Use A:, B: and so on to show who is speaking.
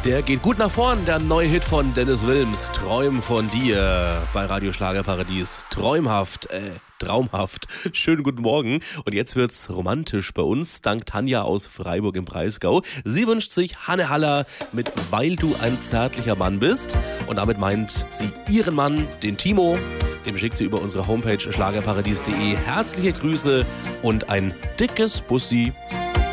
A: Der geht gut nach vorn, der neue Hit von Dennis Wilms, Träum von dir, bei Radio Schlagerparadies. Traumhaft. Schönen guten Morgen. Und jetzt wird's romantisch bei uns, dank Tanja aus Freiburg im Breisgau. Sie wünscht sich Hanne Haller mit Weil du ein zärtlicher Mann bist. Und damit meint sie ihren Mann, den Timo. Dem schickt sie über unsere Homepage schlagerparadies.de herzliche Grüße und ein dickes Bussi.